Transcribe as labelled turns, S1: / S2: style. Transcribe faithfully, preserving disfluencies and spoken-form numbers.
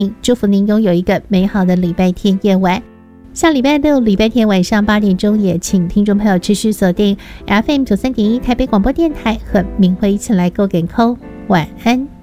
S1: 祝福您拥有一个美好的礼拜天夜晚。下礼拜六礼拜天晚上八点钟，也请听众朋友持续锁定 F M 九三点一台北广播电台，和明辉一起来 Go 点 Call， 晚安。